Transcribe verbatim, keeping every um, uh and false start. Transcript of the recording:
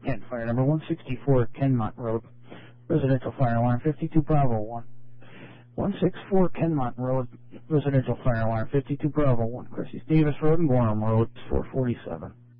And fire number one sixty-four, Kenmont Road. Residential fire alarm fifty-two Bravo one. one sixty-four Kenmont Road. Residential fire alarm fifty-two Bravo one. Chrissy's Davis Road and Gorham Road, four forty-seven.